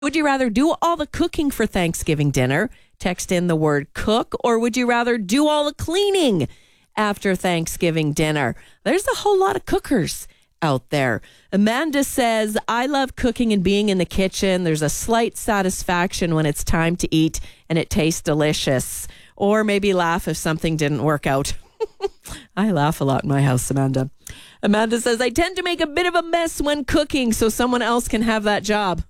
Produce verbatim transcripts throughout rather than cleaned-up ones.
Would you rather do all the cooking for Thanksgiving dinner? Text in the word cook. Or would you rather do all the cleaning after Thanksgiving dinner? There's a whole lot of cookers out there. Amanda says, I love cooking and being in the kitchen. There's a slight satisfaction when it's time to eat and it tastes delicious. Or maybe laugh if something didn't work out. I laugh a lot in my house, Amanda. Amanda says, I tend to make a bit of a mess when cooking so someone else can have that job.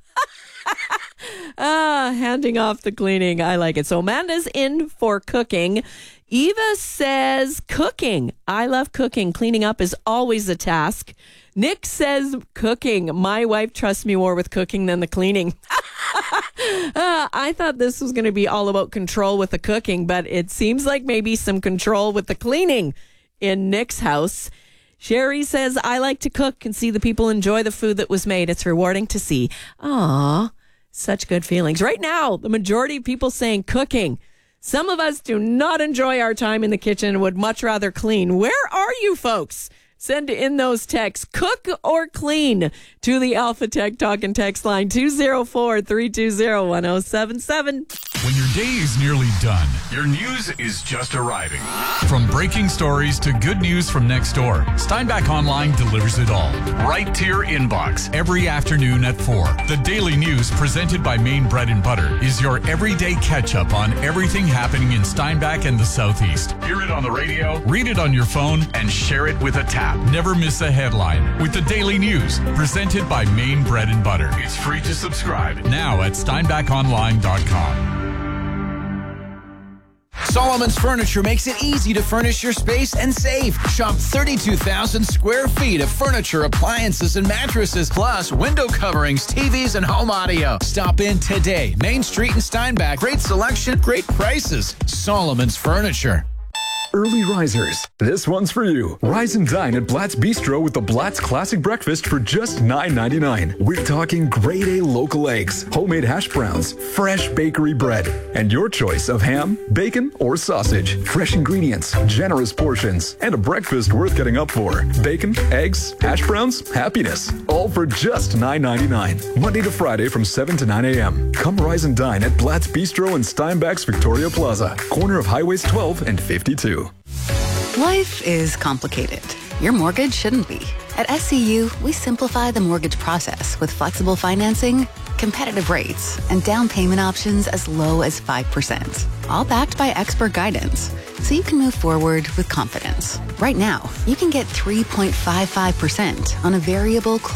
ah, handing off the cleaning. I like it. So Amanda's in for cooking. Eva says cooking. I love cooking. Cleaning up is always a task. Nick says cooking. My wife trusts me more with cooking than the cleaning. uh, I thought this was going to be all about control with the cooking, but it seems like maybe some control with the cleaning in Nick's house. Sherry says, I like to cook and see the people enjoy the food that was made. It's rewarding to see. Aw, such good feelings. Right now, the majority of people saying cooking. Some of us do not enjoy our time in the kitchen and would much rather clean. Where are you folks? Send in those texts, cook or clean, to the Alpha Tech Talk and Text line two oh four, three two oh, one oh seven seven. When your day is nearly done, your news is just arriving. From breaking stories to good news from next door, Steinbach Online delivers it all right to your inbox every afternoon at four. The daily news presented by Maine Bread and Butter is your everyday catch-up on everything happening in Steinbach and the Southeast. Hear it on the radio, read it on your phone, and share it with a tap. Never miss a headline with the daily news presented by Maine Bread and Butter. It's free to subscribe now at steinbach online dot com. Solomon's Furniture makes it easy to furnish your space and save. Shop thirty-two thousand square feet of furniture, appliances, and mattresses, plus window coverings, T Vs, and home audio. Stop in today. Main Street in Steinbach. Great selection, great prices. Solomon's Furniture. Early risers, this one's for you. Rise and dine at Blatt's Bistro with the Blatt's Classic Breakfast for just nine ninety-nine. We're talking grade A local eggs, homemade hash browns, fresh bakery bread, and your choice of ham, bacon, or sausage. Fresh ingredients, generous portions, and a breakfast worth getting up for. Bacon, eggs, hash browns, happiness. All for just nine ninety-nine. Monday to Friday from seven to nine a.m. Come rise and dine at Blatt's Bistro in Steinbach's Victoria Plaza, corner of Highways twelve and fifty-two. Life is complicated. Your mortgage shouldn't be. At S C U, we simplify the mortgage process with flexible financing, competitive rates, and down payment options as low as five percent. All backed by expert guidance, so you can move forward with confidence. Right now, you can get three point five five percent on a variable